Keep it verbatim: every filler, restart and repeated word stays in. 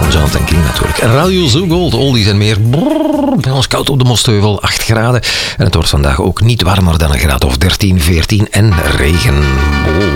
van Jonathan King natuurlijk. En Radio Zoo Gold, oldies en meer. Brrr, bij ons koud op de Mostheuvel, acht graden. En het wordt vandaag ook niet warmer dan een graad of dertien, veertien en regen. Oh.